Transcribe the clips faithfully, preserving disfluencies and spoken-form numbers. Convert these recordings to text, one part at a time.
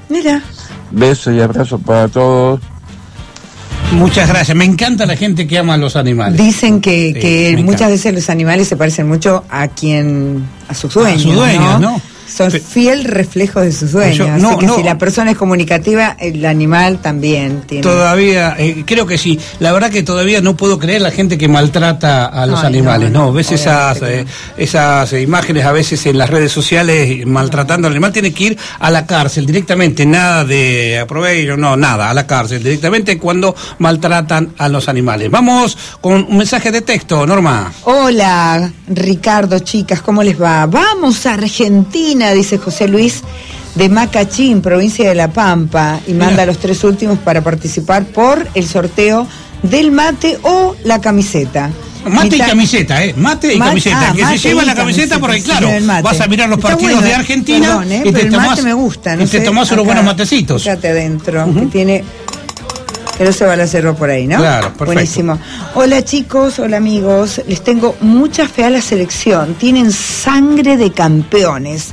Mira. Besos y abrazos para todos. Muchas gracias. Me encanta la gente que ama a los animales. Dicen que, sí, que muchas veces los animales se parecen mucho a quien, a sus dueños, a sus dueños, ¿no? ¿no? Son fiel reflejo de sus dueños. Yo, no, así que no, si la persona es comunicativa, el animal también tiene. Todavía, eh, creo que sí. La verdad que todavía no puedo creer la gente que maltrata a los Ay, animales, ¿no? no, no ves esas, eh, no. esas imágenes a veces en las redes sociales maltratando al animal. Tiene que ir a la cárcel directamente, nada de aprovecho, no, nada, a la cárcel directamente cuando maltratan a los animales. Vamos con un mensaje de texto, Norma. Hola, Ricardo, chicas, ¿cómo les va? Vamos a Argentina, dice José Luis de Macachín, provincia de La Pampa, y manda Mira. los tres últimos para participar por el sorteo del mate o la camiseta. Mate Mitad... y camiseta, ¿eh? Mate y Mat... camiseta. Ah, que se lleva la camiseta porque, claro, vas a mirar los Está partidos bueno, de Argentina perdón, ¿eh? y te tomás, me gusta, no y te sé, tomás unos acá, buenos matecitos. Fíjate adentro, uh-huh. que tiene... Que no se va a cerro por ahí, ¿no? Claro, perfecto. Buenísimo. Hola chicos, hola amigos. Les tengo mucha fe a la selección. Tienen sangre de campeones.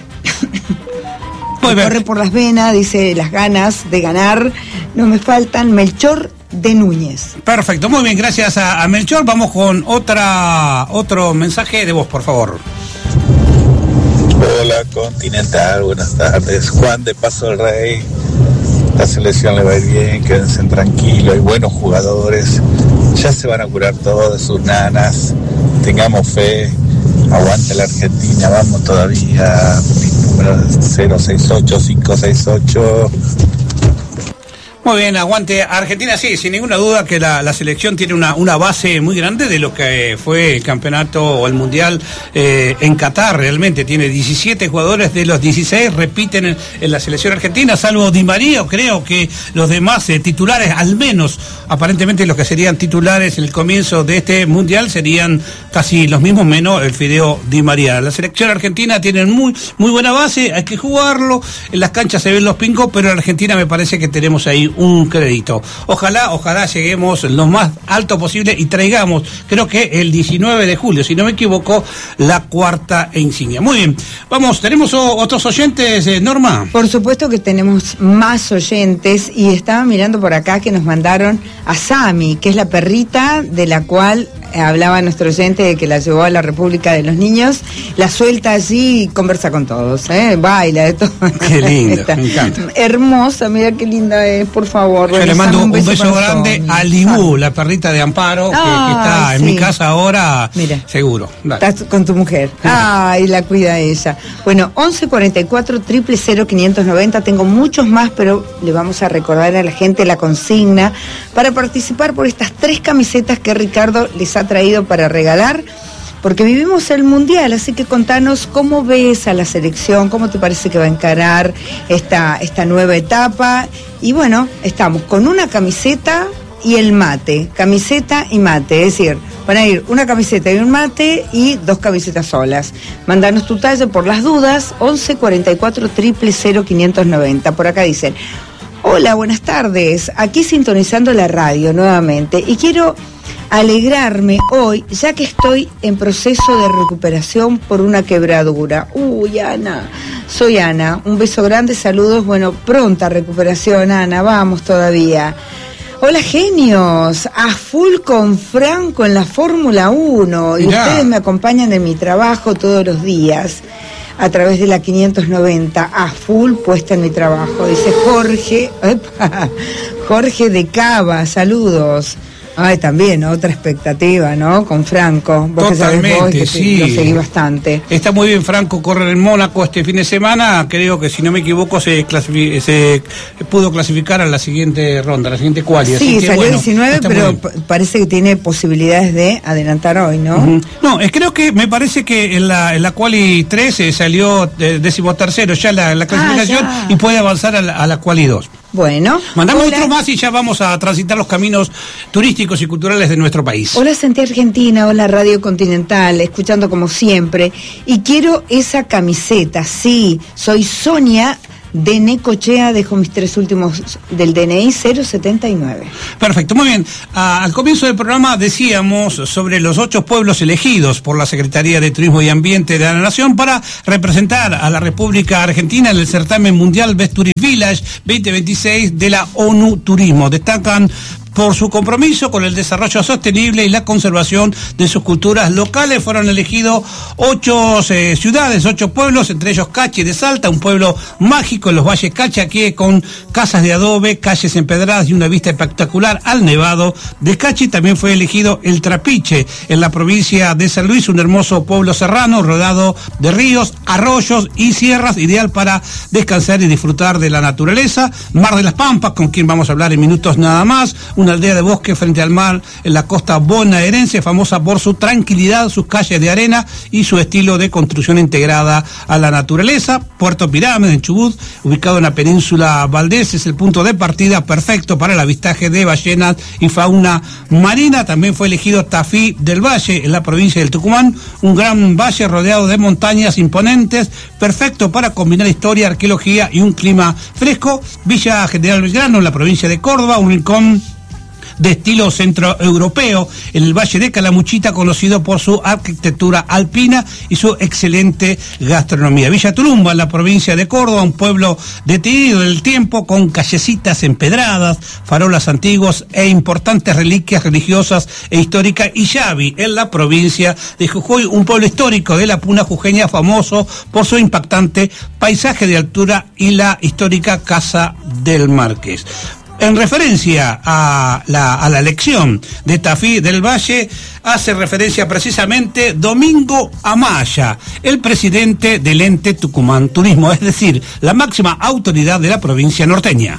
Corre por las venas, dice, las ganas de ganar no me faltan. Melchor de Núñez. Perfecto, muy bien, gracias a, a Melchor. Vamos con otra otro mensaje de voz, por favor. Hola Continental, buenas tardes. Juan de Paso del Rey. La selección le va a ir bien, quédense tranquilos, hay buenos jugadores, ya se van a curar todos de sus nanas, tengamos fe, aguante la Argentina, vamos todavía, mi número cero seis ocho cinco seis ocho. Muy bien, aguante Argentina, sí, sin ninguna duda que la, la selección tiene una, una base muy grande de lo que fue el campeonato o el mundial eh, en Qatar. Realmente tiene diecisiete jugadores de los dieciséis, repiten en, en la selección argentina, salvo Di María. Creo que los demás eh, titulares, al menos aparentemente los que serían titulares en el comienzo de este mundial, serían casi los mismos, menos el Fideo Di María. La selección argentina tiene muy, muy buena base, hay que jugarlo, en las canchas se ven los pingos, pero en Argentina me parece que tenemos ahí un crédito. Ojalá, ojalá lleguemos lo más alto posible y traigamos, creo que el diecinueve de julio, si no me equivoco, la cuarta insignia. Muy bien, vamos, ¿tenemos o, otros oyentes, eh, Norma? Por supuesto que tenemos más oyentes y estaba mirando por acá que nos mandaron a Sami, que es la perrita de la cual hablaba nuestro oyente de que la llevó a la República de los Niños, la suelta allí y conversa con todos, ¿eh? Baila de todo. Qué linda, me encanta. Hermosa, mira qué linda es, por favor. Yo le mando un beso, un beso grande Sony. A Libú, la perrita de Amparo, que, ah, que está en sí. mi casa ahora, mira, seguro. Dale. Estás con tu mujer. Ay, la cuida ella. Bueno, once cuarenta y cuatro, cero cero cero, quinientos noventa, tengo muchos más, pero le vamos a recordar a la gente la consigna para participar por estas tres camisetas que Ricardo les ha traído para regalar, porque vivimos el mundial, así que contanos cómo ves a la selección, cómo te parece que va a encarar esta, esta nueva etapa. Y bueno, estamos con una camiseta y el mate, camiseta y mate, es decir, van a ir una camiseta y un mate y dos camisetas solas. Mándanos tu talle por las dudas, once cuarenta y cuatro, cero cero cero, quinientos noventa. Por acá dicen: hola, buenas tardes, aquí sintonizando la radio nuevamente y quiero alegrarme hoy, ya que estoy en proceso de recuperación por una quebradura. Uy, Ana, soy Ana, un beso grande, saludos, bueno, pronta recuperación, Ana, vamos todavía. Hola, genios, a full con Franco en la Fórmula uno, y Mirá. Ustedes me acompañan en mi trabajo todos los días, a través de la quinientos noventa, a full puesta en mi trabajo, dice Jorge, epa, Jorge de Cava, saludos. Ay, también, otra expectativa, ¿no? Con Franco. Vos Totalmente, que sabés vos, que sí. Lo seguí bastante. Está muy bien Franco correr en Mónaco este fin de semana. Creo que, si no me equivoco, se, clasific- se pudo clasificar a la siguiente ronda, a la siguiente quali. Sí, que, salió bueno, diecinueve, pero p- parece que tiene posibilidades de adelantar hoy, ¿no? Uh-huh. No, es, creo que me parece que en la, en la quali tres eh, salió eh, decimotercero ya la, la clasificación ah, y puede avanzar a la, a la quali dos. Bueno. Mandamos hola. Otro más y ya vamos a transitar los caminos turísticos y culturales de nuestro país. Hola, Santi Argentina, hola Radio Continental, escuchando como siempre. Y quiero esa camiseta, sí, soy Sonia de Necochea. Dejo mis tres últimos del D N I, cero setenta y nueve. Perfecto, muy bien. Ah, al comienzo del programa decíamos sobre los ocho pueblos elegidos por la Secretaría de Turismo y Ambiente de la Nación para representar a la República Argentina en el certamen mundial Best Tourist Village veinte veintiséis de la ONU Turismo. Destacan por su compromiso con el desarrollo sostenible y la conservación de sus culturas locales. Fueron elegidos ocho eh, ciudades, ocho pueblos, entre ellos Cachi de Salta, un pueblo mágico en los valles Cachi, con casas de adobe, calles empedradas y una vista espectacular al Nevado de Cachi. También fue elegido el Trapiche, en la provincia de San Luis, un hermoso pueblo serrano rodeado de ríos, arroyos y sierras, ideal para descansar y disfrutar de la naturaleza. Mar de las Pampas, con quien vamos a hablar en minutos nada más, una aldea de bosque frente al mar en la costa bonaerense, famosa por su tranquilidad, sus calles de arena y su estilo de construcción integrada a la naturaleza. Puerto Pirámide, en Chubut, ubicado en la península Valdés, es el punto de partida perfecto para el avistaje de ballenas y fauna marina. También fue elegido Tafí del Valle, en la provincia del Tucumán, un gran valle rodeado de montañas imponentes, perfecto para combinar historia, arqueología y un clima fresco. Villa General Belgrano, en la provincia de Córdoba, un rincón de estilo centroeuropeo en el Valle de Calamuchita, conocido por su arquitectura alpina y su excelente gastronomía. Villa Turumba, en la provincia de Córdoba, un pueblo detenido del tiempo con callecitas empedradas, farolas antiguos e importantes reliquias religiosas e históricas. Y Yavi, en la provincia de Jujuy, un pueblo histórico de la Puna jujeña, famoso por su impactante paisaje de altura y la histórica Casa del Marqués. En referencia a la, a la elección de Tafí del Valle, hace referencia precisamente Domingo Amaya, el presidente del ente Tucumán Turismo, es decir, la máxima autoridad de la provincia norteña.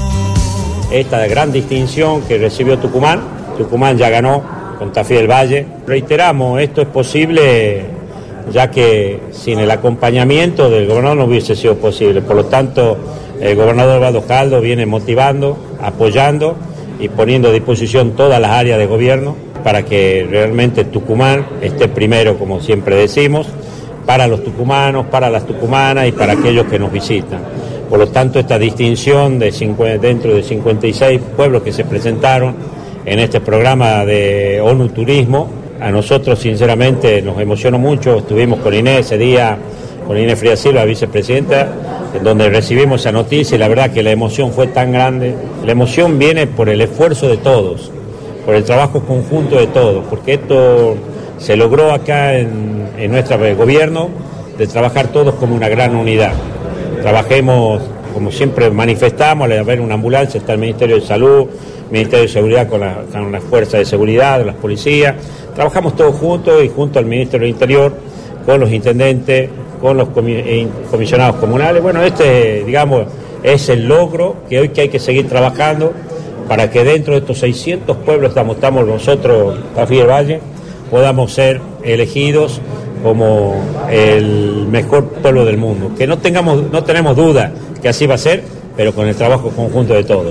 Esta gran distinción que recibió Tucumán, Tucumán ya ganó con Tafí del Valle. Reiteramos, esto es posible ya que sin el acompañamiento del gobernador no hubiese sido posible, por lo tanto el gobernador Osvaldo Caldo viene motivando, apoyando y poniendo a disposición todas las áreas de gobierno para que realmente Tucumán esté primero, como siempre decimos, para los tucumanos, para las tucumanas y para aquellos que nos visitan. Por lo tanto, esta distinción de cincuenta, dentro de cincuenta y seis pueblos que se presentaron en este programa de ONU Turismo, a nosotros sinceramente nos emocionó mucho. Estuvimos con Inés ese día, con Inés Frías Silva, vicepresidenta, en donde recibimos esa noticia, y la verdad que la emoción fue tan grande. La emoción viene por el esfuerzo de todos, por el trabajo conjunto de todos, porque esto se logró acá en, en nuestro gobierno, de trabajar todos como una gran unidad. Trabajemos, como siempre manifestamos, al haber una ambulancia, está el Ministerio de Salud, Ministerio de Seguridad con, la, con las fuerzas de seguridad, las policías. Trabajamos todos juntos y junto al Ministerio del Interior, con los intendentes, con los comisionados comunales. Bueno, este, digamos, es el logro que hoy que hay que seguir trabajando para que dentro de estos seiscientos pueblos estamos, estamos nosotros, Tafí del Valle, podamos ser elegidos como el mejor pueblo del mundo. Que no tengamos, no tenemos duda que así va a ser, pero con el trabajo conjunto de todos.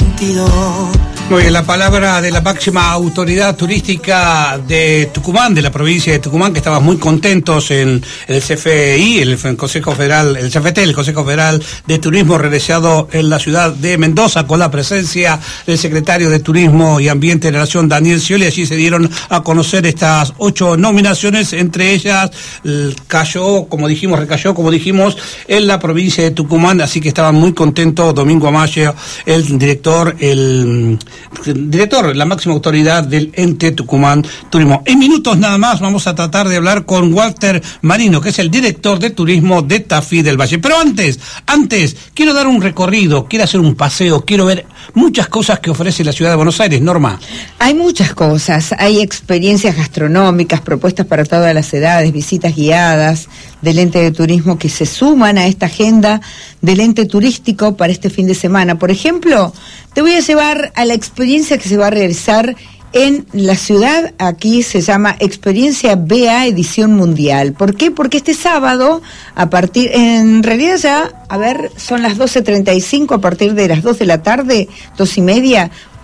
Muy bien, la palabra de la máxima autoridad turística de Tucumán, de la provincia de Tucumán, que estaban muy contentos en el C F I, el Consejo Federal, el C F T, el Consejo Federal de Turismo, realizado en la ciudad de Mendoza, con la presencia del secretario de Turismo y Ambiente de la Nación, Daniel Scioli. Allí se dieron a conocer estas ocho nominaciones, entre ellas cayó, como dijimos, recayó, como dijimos, en la provincia de Tucumán, así que estaban muy contentos. Domingo Amaya, el director, el director, la máxima autoridad del ente Tucumán Turismo. En minutos nada más vamos a tratar de hablar con Walter Marino, que es el director de turismo de Tafí del Valle. Pero antes, antes, quiero dar un recorrido, quiero hacer un paseo, quiero ver muchas cosas que ofrece la ciudad de Buenos Aires. Norma. Hay muchas cosas, hay experiencias gastronómicas, propuestas para todas las edades, visitas guiadas del ente de turismo que se suman a esta agenda del ente turístico para este fin de semana. Por ejemplo, te voy a llevar a la experiencia que se va a realizar en la ciudad. Aquí se llama Experiencia B A Edición Mundial. ¿Por qué? Porque este sábado, a partir, en realidad ya, a ver, son las doce treinta y cinco, a partir de las dos de la tarde, dos y media,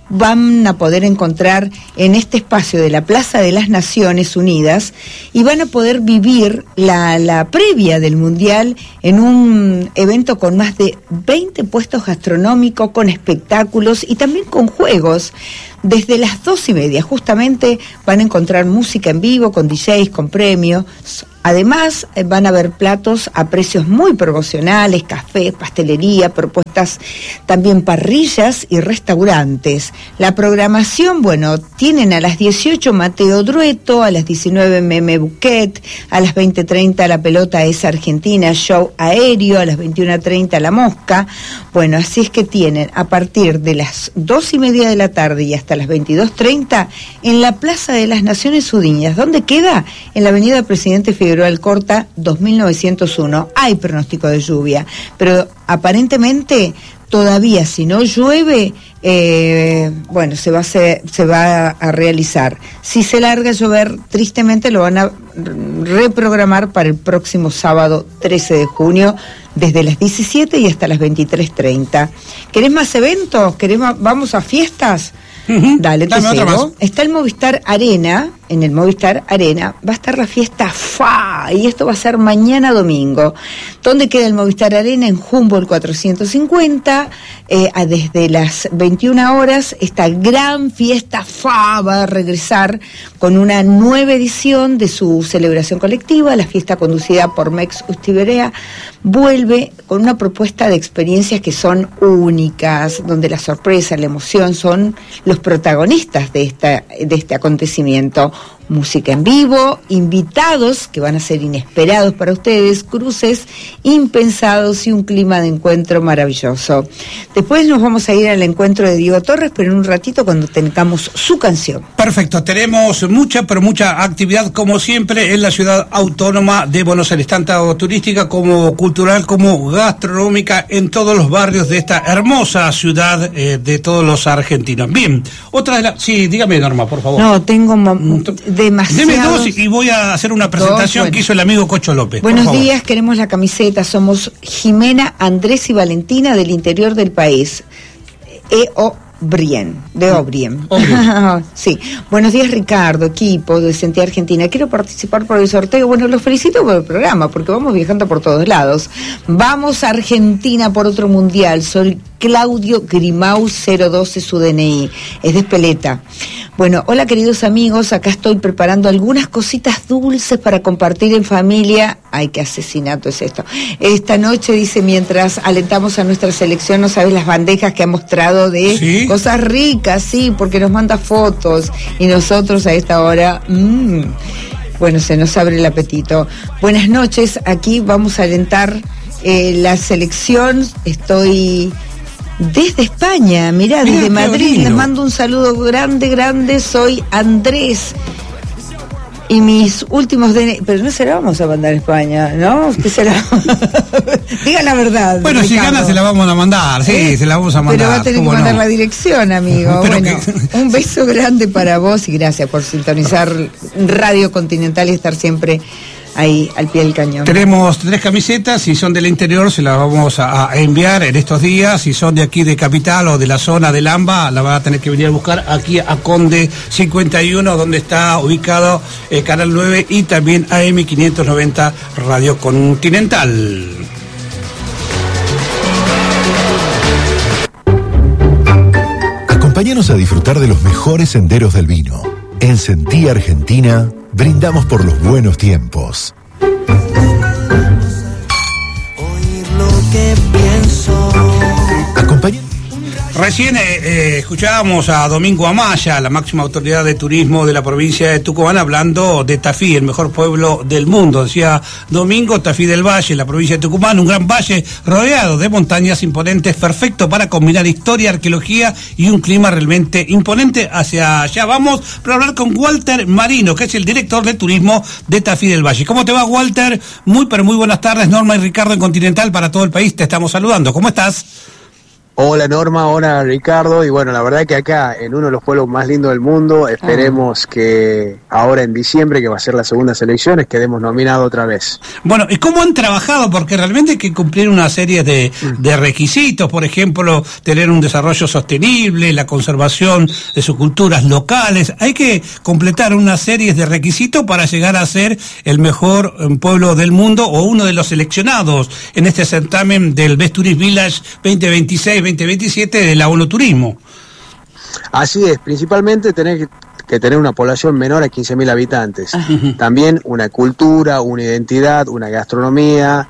van a poder encontrar en este espacio de la Plaza de las Naciones Unidas y van a poder vivir la, la previa del Mundial en un evento con más de veinte puestos gastronómicos, con espectáculos y también con juegos. Desde las dos y media justamente van a encontrar música en vivo con D Js, con premios. Además van a haber platos a precios muy promocionales, café, pastelería, propuestas también parrillas y restaurantes. La programación, bueno, tienen a las dieciocho Mateo Drueto, a las diecinueve Meme Buquet, a las veinte treinta La Pelota es Argentina, show aéreo, a las veintiuna treinta La Mosca. Bueno, así es que tienen a partir de las dos y media de la tarde y hasta las veintidós treinta en la Plaza de las Naciones Unidas. ¿Dónde queda? En la avenida Presidente Figueroa Alcorta, dos mil novecientos uno. Hay pronóstico de lluvia, pero aparentemente todavía si no llueve, eh, bueno, se va a hacer, se va a realizar. Si se larga a llover, tristemente lo van a reprogramar para el próximo sábado trece de junio, desde las diecisiete y hasta las veintitrés treinta. ¿Querés más eventos? ¿Querés más? ¿Vamos a fiestas? Uh-huh. Dale, te sigo. Está el Movistar Arena, en el Movistar Arena va a estar la fiesta F A, y esto va a ser mañana domingo. ¿Dónde queda el Movistar Arena? En Humboldt cuatrocientos cincuenta, eh, desde las veintiuna horas, esta gran fiesta F A va a regresar con una nueva edición de su celebración colectiva. La fiesta conducida por Mex Ustiberea vuelve con una propuesta de experiencias que son únicas, donde la sorpresa, la emoción son los protagonistas de esta de este acontecimiento. Música en vivo, invitados que van a ser inesperados para ustedes, cruces impensados y un clima de encuentro maravilloso. Después nos vamos a ir al encuentro de Diego Torres, pero en un ratito cuando tengamos su canción. Perfecto, tenemos mucha, pero mucha actividad como siempre en la ciudad autónoma de Buenos Aires, tanto turística como cultural como gastronómica, en todos los barrios de esta hermosa ciudad eh, de todos los argentinos. Bien, otra de las... Sí, dígame, Norma, por favor. No, tengo... Mo- demasiados. Deme dos y voy a hacer una presentación dos, bueno. que hizo el amigo Cocho López. Buenos días, queremos la camiseta. Somos Jimena, Andrés y Valentina del interior del país. E O Brien, de Obrien. Sí. Buenos días, Ricardo, equipo de Sentía Argentina. Quiero participar por el sorteo. Bueno, los felicito por el programa, porque vamos viajando por todos lados. Vamos a Argentina por otro mundial. Soy Claudio Grimau, cero doce su D N I. Es de Espeleta. Bueno, hola queridos amigos, acá estoy preparando algunas cositas dulces para compartir en familia. Ay, qué asesinato es esto. Esta noche, dice, mientras alentamos a nuestra selección, no sabes las bandejas que ha mostrado de ¿Sí? cosas ricas, sí, porque nos manda fotos y nosotros a esta hora, mmm, bueno, se nos abre el apetito. Buenas noches, aquí vamos a alentar eh, la selección. Estoy... desde España, mirá, desde Mirá, Madrid, les mando un saludo grande, grande, soy Andrés. Y mis últimos D N I, pero no se la vamos a mandar a España, ¿no? Usted se la... Diga la verdad. Bueno, Ricardo. Si gana se la vamos a mandar, sí, ¿Eh? se la vamos a mandar. Pero va a tener que mandar no? la dirección, amigo. Pero bueno, que... un beso grande para vos y gracias por sintonizar Radio Continental y estar siempre ahí al pie del cañón. Tenemos tres camisetas, si son del interior se las vamos a, a enviar en estos días, si son de aquí de Capital o de la zona del AMBA, la van a tener que venir a buscar aquí a Conde cincuenta y uno, donde está ubicado eh, Canal nueve y también A M quinientos noventa Radio Continental. Acompáñanos a disfrutar de los mejores senderos del vino. En Sentía Argentina, brindamos por los buenos tiempos. Oír lo que pienso. Acompañen. Recién eh, eh, escuchábamos a Domingo Amaya, la máxima autoridad de turismo de la provincia de Tucumán, hablando de Tafí, el mejor pueblo del mundo. Decía Domingo, Tafí del Valle, la provincia de Tucumán, un gran valle rodeado de montañas imponentes, perfecto para combinar historia, arqueología y un clima realmente imponente. Hacia allá vamos para hablar con Walter Marino, que es el director de turismo de Tafí del Valle. ¿Cómo te va, Walter? Muy, pero muy buenas tardes. Norma y Ricardo en Continental para todo el país te estamos saludando. ¿Cómo estás? Hola Norma, hola Ricardo, y bueno, la verdad que acá, en uno de los pueblos más lindos del mundo, esperemos ah. que ahora en diciembre, que va a ser las segundas elecciones, quedemos nominados otra vez. Bueno, ¿y cómo han trabajado? Porque realmente hay que cumplir una serie de, de requisitos, por ejemplo, tener un desarrollo sostenible, la conservación de sus culturas locales, hay que completar una serie de requisitos para llegar a ser el mejor pueblo del mundo o uno de los seleccionados en este certamen del Best Tourist Village veinte veintiséis veinte veintisiete de la ONU Turismo. Así es, principalmente tener que, que tener una población menor a quince mil habitantes. Uh-huh. También una cultura, una identidad, una gastronomía,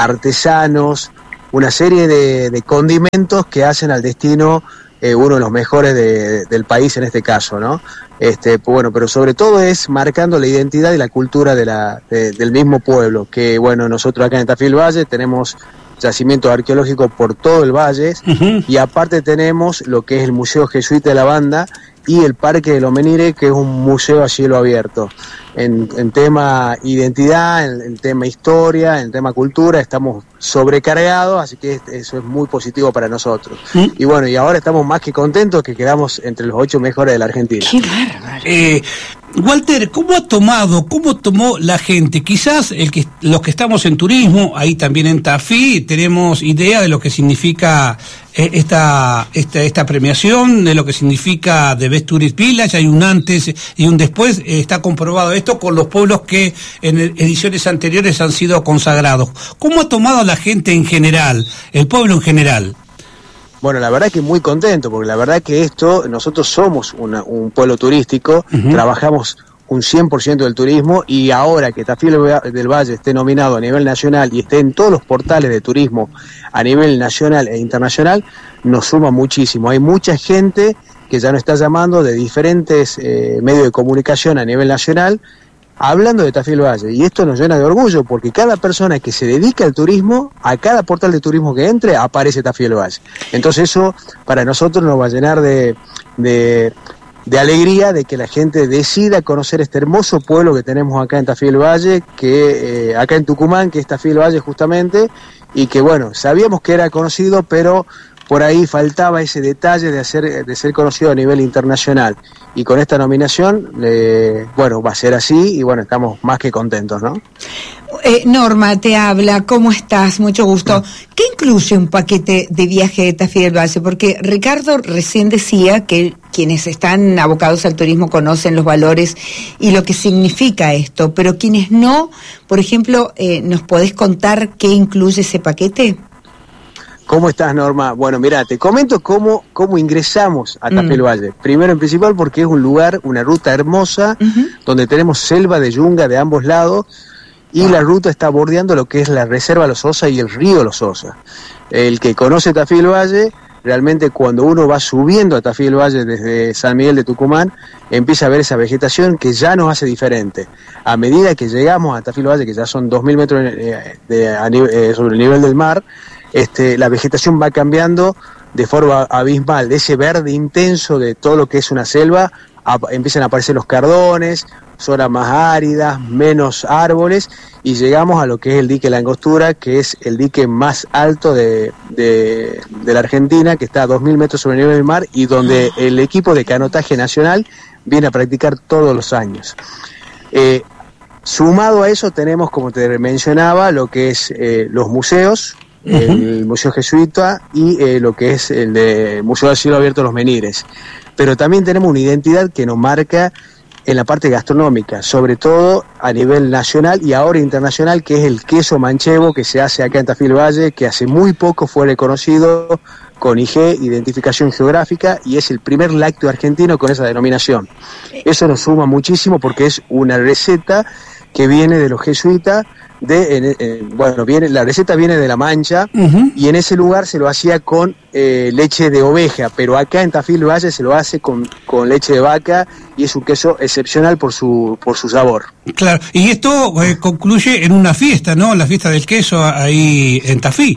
artesanos, una serie de, de condimentos que hacen al destino eh, uno de los mejores de, del país en este caso, ¿no? Este, bueno, pero sobre todo es marcando la identidad y la cultura de la, de, del mismo pueblo, que bueno, nosotros acá en Tafí del Valle tenemos yacimientos arqueológicos por todo el valle, uh-huh. y aparte tenemos lo que es el Museo Jesuita de la Banda y el Parque de los Menires, que es un museo a cielo abierto. En, en tema identidad, en, en tema historia, en tema cultura, estamos sobrecargados, así que eso es muy positivo para nosotros. ¿Mm? Y bueno, y ahora estamos más que contentos que quedamos entre los ocho mejores de la Argentina. ¡Qué bárbaro! Eh, Walter, ¿cómo ha tomado, cómo tomó la gente? Quizás el que, los que estamos en turismo, ahí también en Tafí, tenemos idea de lo que significa eh, esta, esta esta premiación, de lo que significa The Best Tourist Village, hay un antes y un después, eh, está comprobado esto con los pueblos que en ediciones anteriores han sido consagrados. ¿Cómo ha tomado la gente en general, el pueblo en general? Bueno, la verdad que muy contento, porque la verdad que esto, nosotros somos una, un pueblo turístico, uh-huh. trabajamos un cien por ciento del turismo, y ahora que Tafí del Valle esté nominado a nivel nacional y esté en todos los portales de turismo a nivel nacional e internacional, nos suma muchísimo. Hay mucha gente que ya nos está llamando de diferentes eh, medios de comunicación a nivel nacional, hablando de Tafí del Valle, y esto nos llena de orgullo, porque cada persona que se dedica al turismo, a cada portal de turismo que entre, aparece Tafí del Valle. Entonces eso para nosotros nos va a llenar de, de, de alegría de que la gente decida conocer este hermoso pueblo que tenemos acá en Tafí del Valle, que eh, acá en Tucumán, que es Tafí del Valle justamente, y que bueno, sabíamos que era conocido, pero por ahí faltaba ese detalle de hacer de ser conocido a nivel internacional, y con esta nominación eh, bueno, va a ser así, y bueno, estamos más que contentos, ¿no? Eh, Norma te habla, ¿cómo estás? Mucho gusto. ¿Qué incluye un paquete de viaje de Tafí del Valle? Porque Ricardo recién decía que quienes están abocados al turismo conocen los valores y lo que significa esto, pero quienes no, por ejemplo, eh, ¿nos podés contar qué incluye ese paquete? ¿Cómo estás, Norma? Bueno, mira, te comento cómo, cómo ingresamos a Tafí del Valle. Primero, en principal, porque es un lugar, una ruta hermosa, uh-huh. donde tenemos selva de yunga de ambos lados, y wow. la ruta está bordeando lo que es la Reserva Los Osa y el río Los Osa. El que conoce Tafí del Valle, realmente cuando uno va subiendo a Tafí del Valle desde San Miguel de Tucumán, empieza a ver esa vegetación que ya nos hace diferente. A medida que llegamos a Tafí del Valle, que ya son dos mil metros de, de, a, eh, sobre el nivel del mar, Este, la vegetación va cambiando de forma abismal, de ese verde intenso de todo lo que es una selva, a, empiezan a aparecer los cardones, zonas más áridas, menos árboles, y llegamos a lo que es el dique La Angostura, que es el dique más alto de, de, de la Argentina, que está a dos mil metros sobre el nivel del mar, y donde el equipo de canotaje nacional viene a practicar todos los años. Eh, sumado a eso tenemos, como te mencionaba, lo que es eh, los museos, Uh-huh. el Museo Jesuita y eh, lo que es el de Museo de Cielo Abierto Los Menires. Pero también tenemos una identidad que nos marca en la parte gastronómica, sobre todo a nivel nacional y ahora internacional, que es el queso manchego que se hace acá en Tafí del Valle, que hace muy poco fue reconocido con I G, Identificación Geográfica, y es el primer lácteo argentino con esa denominación. Eso nos suma muchísimo porque es una receta que viene de los jesuitas. De, en, en, bueno, viene la receta viene de La Mancha, uh-huh. y en ese lugar se lo hacía con eh, leche de oveja, pero acá en Tafí del Valle se lo hace con, con leche de vaca, y es un queso excepcional por su por su sabor. Claro, y esto eh, concluye en una fiesta, ¿no? La fiesta del queso ahí en Tafí.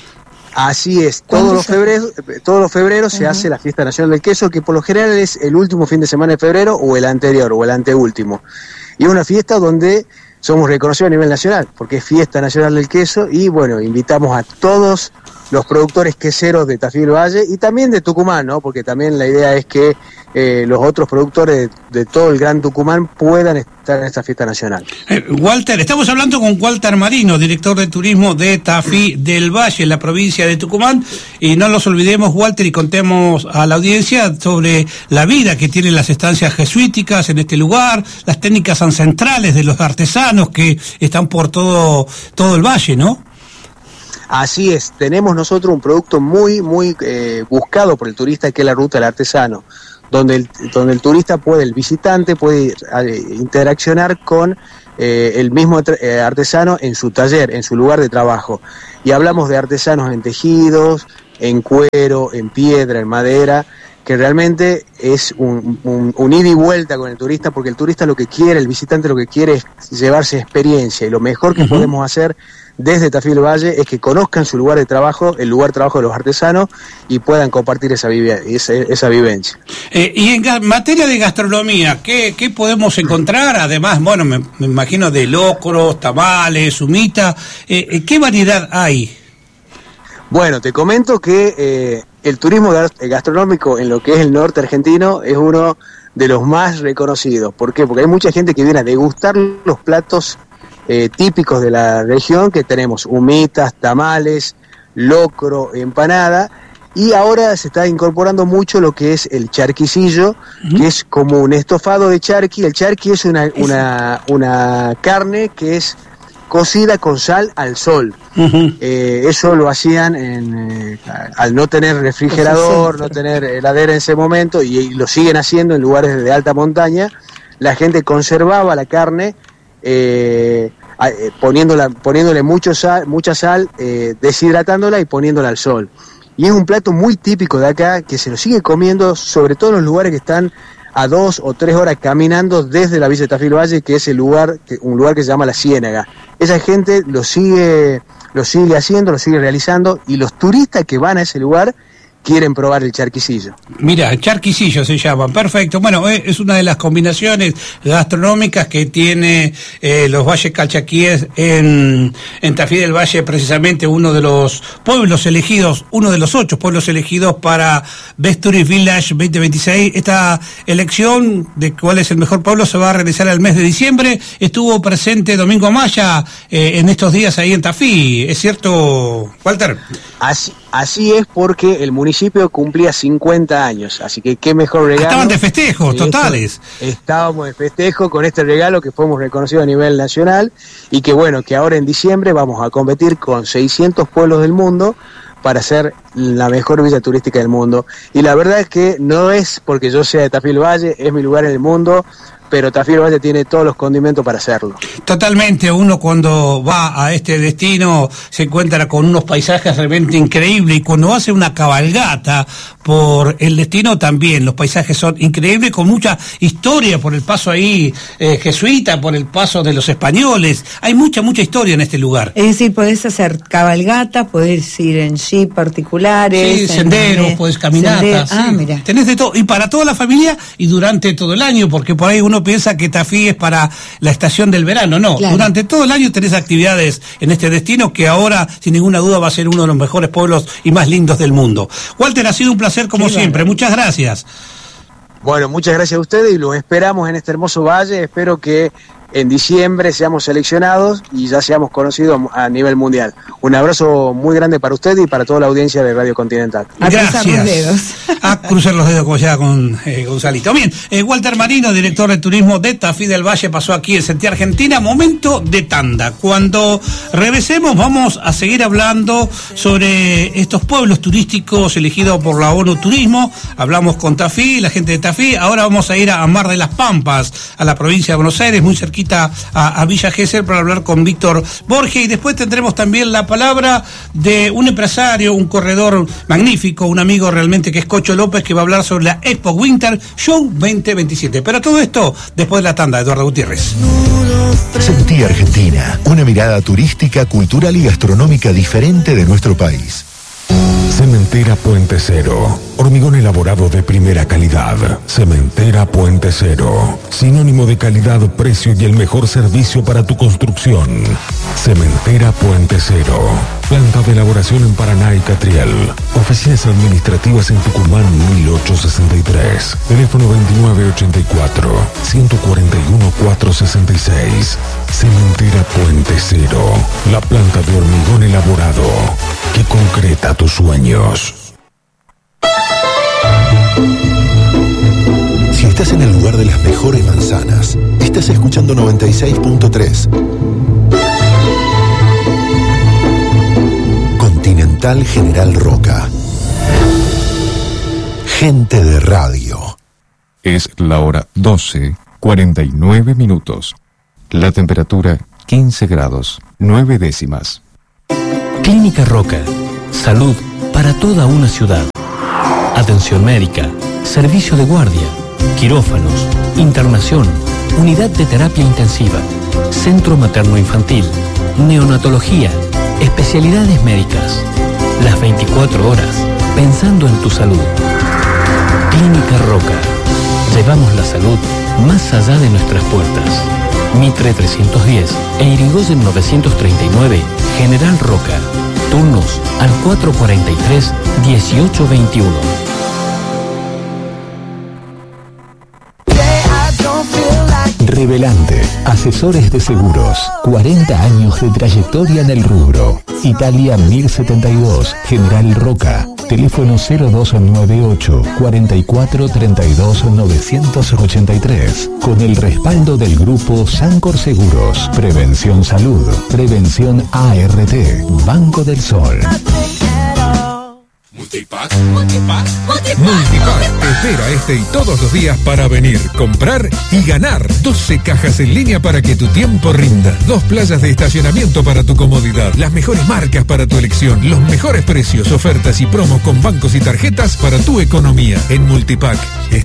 Así es, todos los febreros, todos los febreros uh-huh. se hace la fiesta nacional del queso, que por lo general es el último fin de semana de febrero o el anterior o el anteúltimo, y es una fiesta donde somos reconocidos a nivel nacional, porque es fiesta nacional del queso, y bueno, invitamos a todos los productores queseros de Tafí del Valle y también de Tucumán, ¿no? Porque también la idea es que eh, los otros productores de, de todo el Gran Tucumán puedan estar en esta fiesta nacional. Eh, Walter, estamos hablando con Walter Marino, director de turismo de Tafí del Valle, en la provincia de Tucumán, y no los olvidemos, Walter, y contemos a la audiencia sobre la vida que tienen las estancias jesuíticas en este lugar, las técnicas ancestrales de los artesanos que están por todo, todo el valle, ¿no? Así es, tenemos nosotros un producto muy, muy eh, buscado por el turista, que es la ruta del artesano, donde el, donde el turista puede, el visitante puede eh, interaccionar con eh, el mismo eh, artesano en su taller, en su lugar de trabajo. Y hablamos de artesanos en tejidos, en cuero, en piedra, en madera, que realmente es un, un, un ida y vuelta con el turista, porque el turista lo que quiere, el visitante lo que quiere es llevarse experiencia, y lo mejor que uh-huh. podemos hacer desde Tafí del Valle es que conozcan su lugar de trabajo, el lugar de trabajo de los artesanos, y puedan compartir esa, vive, esa, esa vivencia. Eh, y en ga- materia de gastronomía, ¿qué, qué podemos encontrar? Además, bueno, me, me imagino de locros, tamales, humita, eh, ¿qué variedad hay? Bueno, te comento que eh, el turismo gastronómico en lo que es el norte argentino es uno de los más reconocidos. ¿Por qué? Porque hay mucha gente que viene a degustar los platos eh, típicos de la región, que tenemos humitas, tamales, locro, empanada, y ahora se está incorporando mucho lo que es el charquicillo, uh-huh. que es como un estofado de charqui. El charqui es una, una, una carne que es cocida con sal al sol. Uh-huh. Eh, eso lo hacían en, eh, al no tener refrigerador, no tener heladera en ese momento, y, y lo siguen haciendo en lugares de alta montaña. La gente conservaba la carne eh, eh, poniéndola, poniéndole mucho sal, mucha sal, eh, deshidratándola y poniéndola al sol. Y es un plato muy típico de acá, que se lo sigue comiendo, sobre todo en los lugares que están a dos o tres horas caminando desde la Villa de Tafí del Valle, que es el lugar, que, un lugar que se llama La Ciénaga. Esa gente lo sigue, lo sigue haciendo, lo sigue realizando, y los turistas que van a ese lugar quieren probar el charquicillo. Mira, charquicillo se llama, perfecto. Bueno, es una de las combinaciones gastronómicas que tiene eh, los Valles Calchaquíes en, en Tafí del Valle, precisamente uno de los pueblos elegidos, uno de los ocho pueblos elegidos para Best Tourist Village veinte veintiséis. Esta elección de cuál es el mejor pueblo se va a realizar el mes de diciembre. Estuvo presente Domingo Amaya eh, en estos días ahí en Tafí, ¿es cierto, Walter? Así, así es, porque el municipio cumplía cincuenta años, así que qué mejor regalo. Estaban de festejos totales. Estábamos de festejo con este regalo que fuimos reconocidos a nivel nacional, y que bueno, que ahora en diciembre vamos a competir con seiscientos pueblos del mundo para ser la mejor villa turística del mundo. Y la verdad es que no es porque yo sea de Tafí del Valle, es mi lugar en el mundo, pero Tafí del Valle tiene todos los condimentos para hacerlo. Totalmente, uno cuando va a este destino se encuentra con unos paisajes realmente increíbles, y cuando hace una cabalgata por el destino también, los paisajes son increíbles, con mucha historia por el paso ahí eh, jesuita, por el paso de los españoles. Hay mucha, mucha historia en este lugar. Es decir, podés hacer cabalgata, podés ir en jeep particulares. Sí, senderos, en, podés caminatas. Sender... Ah, sí. mira. Tenés de todo, y para toda la familia y durante todo el año, porque por ahí uno piensa que Tafí es para la estación del verano. No, claro. Durante todo el año tenés actividades en este destino, que ahora sin ninguna duda va a ser uno de los mejores pueblos y más lindos del mundo. Walter, ha sido un placer como sí, siempre, vale. Muchas gracias. Bueno, muchas gracias a ustedes, y los esperamos en este hermoso valle. Espero que en diciembre seamos seleccionados y ya seamos conocidos a nivel mundial. Un abrazo muy grande para usted y para toda la audiencia de Radio Continental. A cruzar los dedos. A cruzar los dedos, como ya con eh, Gonzalito. Bien, eh, Walter Marino, director de turismo de Tafí del Valle, pasó aquí en Sentir Argentina. Momento de tanda. Cuando regresemos vamos a seguir hablando sobre estos pueblos turísticos elegidos por la ONU Turismo. Hablamos con Tafí, la gente de Tafí. Ahora vamos a ir a Mar de las Pampas, a la provincia de Buenos Aires, muy cerquita A, a Villa Gesell, para hablar con Víctor Borges, y después tendremos también la palabra de un empresario, un corredor magnífico, un amigo realmente, que es Cocho López, que va a hablar sobre la Expo Winter Show veinte veintisiete. Pero todo esto después de la tanda. Eduardo Gutiérrez. Sentí Argentina, una mirada turística, cultural y gastronómica diferente de nuestro país. Cementera Puente Cero Hormigón elaborado de primera calidad. Cementera Puente Cero. Sinónimo de calidad, precio y el mejor servicio para tu construcción. Cementera Puente Cero. Planta de elaboración en Paraná y Catriel. Oficinas administrativas en Tucumán mil ochocientos sesenta y tres. Teléfono veintinueve ochenta y cuatro, ciento cuarenta y uno, cuatrocientos sesenta y seis. Cementera Puente Cero. La planta de hormigón elaborado que concreta tus sueños. Si estás en el lugar de las mejores manzanas, estás escuchando noventa y seis punto tres. Continental General Roca. Gente de radio. Es la hora doce, cuarenta y nueve minutos. La temperatura quince grados, nueve décimas. Clínica Roca. Salud para toda una ciudad. Atención médica, servicio de guardia, quirófanos, internación, unidad de terapia intensiva, centro materno-infantil, neonatología, especialidades médicas. Las veinticuatro horas, pensando en tu salud. Clínica Roca. Llevamos la salud más allá de nuestras puertas. Mitre trescientos diez e Irigoyen novecientos treinta y nueve, General Roca. Turnos al cuatro cuarenta y tres, dieciocho veintiuno. Revelante, asesores de seguros, cuarenta años de trayectoria en el rubro. Italia mil setenta y dos, General Roca. Teléfono cero dos nueve ocho, cuarenta y cuatro, treinta y dos, novecientos ochenta y tres. Con el respaldo del grupo Sancor Seguros. Prevención Salud. Prevención A R T. Banco del Sol. Multipack, Multipack, Multipack, Multipack te espera este y todos los días para venir, comprar y ganar. doce cajas en línea para que tu tiempo rinda. Dos playas de estacionamiento para tu comodidad. Las mejores marcas para tu elección. Los mejores precios, ofertas y promos con bancos y tarjetas para tu economía. En Multipack